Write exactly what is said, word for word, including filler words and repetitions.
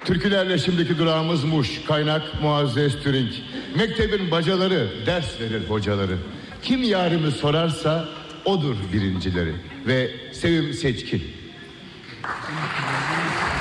Türkülerle şimdiki durağımız Muş. Kaynak Muazzez Türink. Mektebin bacaları, ders verir hocaları. Kim yarımı sorarsa odur birincileri. Ve Sevim Seçkin.